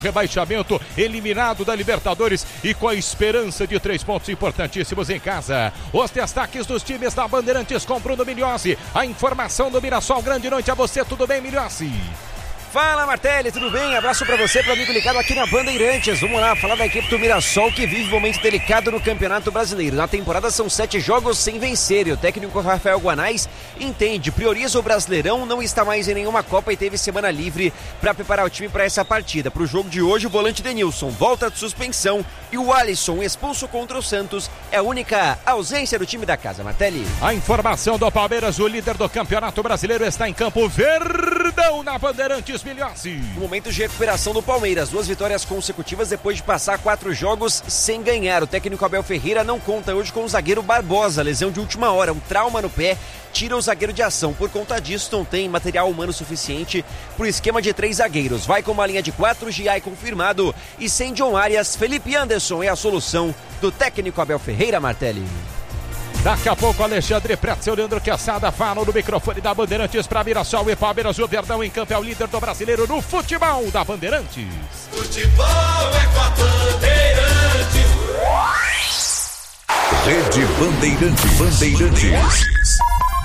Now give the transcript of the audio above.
Rebaixamento, eliminado da Libertadores e com a esperança de 3 pontos importantíssimos em casa. Os destaques dos times da Bandeirantes com Bruno Migliozzi. A informação do Mirassol. Grande noite a você, tudo bem, Migliozzi? Fala, Martelli, tudo bem? Abraço pra você, pro amigo ligado aqui na Bandeirantes. Vamos lá, falar da equipe do Mirassol que vive um momento delicado no Campeonato Brasileiro. Na temporada são 7 jogos sem vencer e o técnico Rafael Guanais entende, prioriza o Brasileirão, não está mais em nenhuma Copa e teve semana livre para preparar o time para essa partida. Pro jogo de hoje, o volante Denilson volta de suspensão e o Alisson, expulso contra o Santos, é a única ausência do time da casa, Martelli. A informação do Palmeiras, o líder do Campeonato Brasileiro, está em Campo Verdão na Bandeirantes. No momento de recuperação do Palmeiras, 2 vitórias consecutivas depois de passar 4 jogos sem ganhar. O técnico Abel Ferreira não conta hoje com o zagueiro Barbosa, lesão de última hora, um trauma no pé, tira o zagueiro de ação. Por conta disso, não tem material humano suficiente para o esquema de 3 zagueiros. Vai com uma linha de 4, Giai confirmado, e sem John Arias, Felipe Anderson é a solução do técnico Abel Ferreira, Martelli. Daqui a pouco, Alexandre Pretzel, Leandro Quesada falam no microfone da Bandeirantes para Mirassol e Palmeiras. O Verdão em campo é o líder do brasileiro no futebol da Bandeirantes. Futebol é com a Bandeirantes. Rede Bandeirantes.